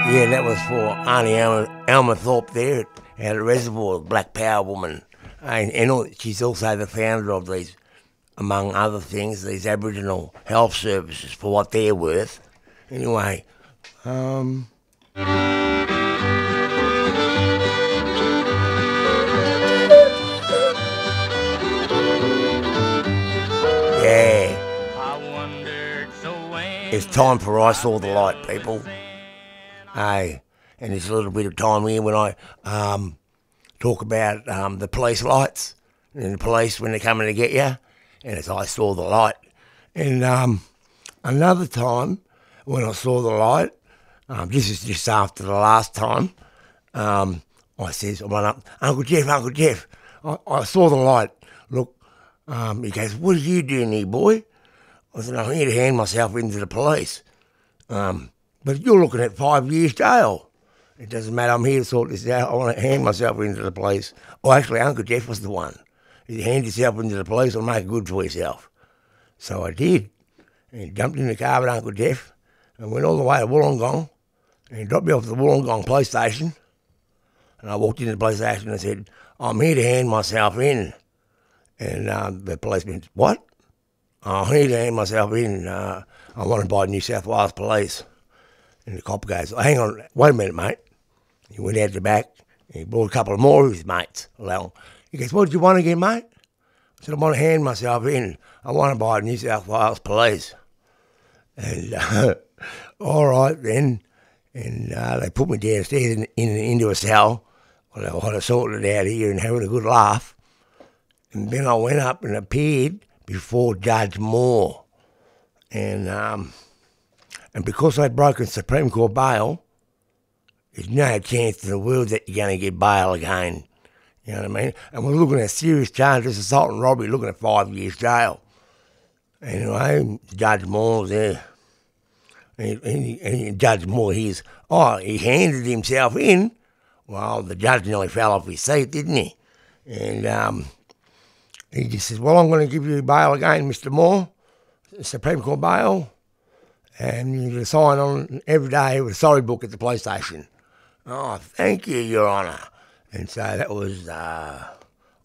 Yeah, that was for Auntie Alma Thorpe there at a reservoir, Black Power woman. She's also the founder of these, among other things, these Aboriginal health services for what they're worth. Anyway, yeah. It's time for I Saw the Light, people. Hey, and there's a little bit of time here when I talk about the police lights and the police when they're coming to get you, and it's I Saw the Light. And another time when I saw the light, this is just after the last time, I run up, Uncle Jeff, I saw the light. Look, he goes, what are you doing here, boy? I said, I'm here to hand myself into the police. But you're looking at 5 years jail. It doesn't matter, I'm here to sort this out. I want to hand myself into the police. Oh, actually, Uncle Jeff was the one. You hand yourself into the police or make it good for yourself. So I did. And he jumped in the car with Uncle Jeff and went all the way to Wollongong. And he dropped me off at the Wollongong police station. And I walked into the police station and said, I'm here to hand myself in. And the policeman, what? I'm here to hand myself in. I wanted by New South Wales Police. And the cop goes, hang on, wait a minute, mate. He went out the back and he brought a couple of more of his mates along. He goes, what did you want again, mate? I said, I want to hand myself in. I want to buy New South Wales Police. And all right then. And they put me downstairs into a cell. Well, I sorted it out here and having a good laugh. And then I went up and appeared before Judge Moore. And because I'd broken Supreme Court bail, there's no chance in the world that you're going to get bail again. You know what I mean? And we're looking at serious charges, assault and robbery, looking at 5 years jail. Anyway, Judge Moore was there. And Judge Moore, he handed himself in. Well, the judge nearly fell off his seat, didn't he? And he just says, well, I'm going to give you bail again, Mr. Moore, Supreme Court bail. And you can sign on every day with a sorry book at the police station. Oh, thank you, Your Honour. And so that was